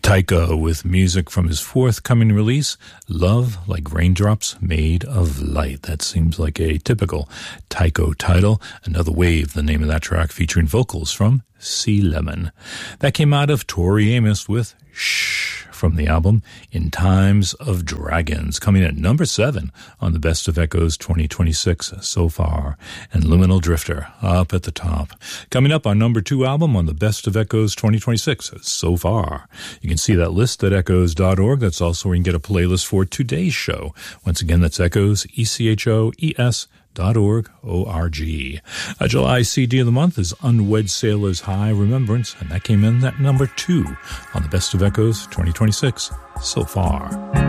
Tycho with music from his forthcoming release, Love Like Raindrops Made of Light. That seems like a typical Tycho title. Another Wave, the name of that track, featuring vocals from Sea Lemon. That came out of Tori Amos with Shh from the album In Times of Dragons, coming at number 7 on the Best of Echoes 2026 so far, and Luminal Drifter up at the top. Coming up on number 2 album on the Best of Echoes 2026 so far. You can see that list at echoes.org. That's also where you can get a playlist for today's show. Once again, that's Echoes, ECHOES.org, O-R-G. A July CD of the month is Unwed Sailor's High Remembrance, and that came in at number 2 on the Best of Echoes 2026 so far.